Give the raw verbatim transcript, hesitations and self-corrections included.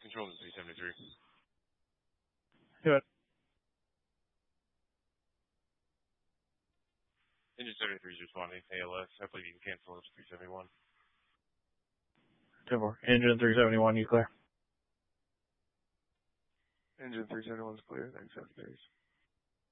Control to three seventy-three. Good. Engine seventy-three is responding. A L S. I believe you can cancel it to three seventy-one. ten four. Engine three seventy-one, you clear? Engine three seventy-one is clear. Thanks, F Base.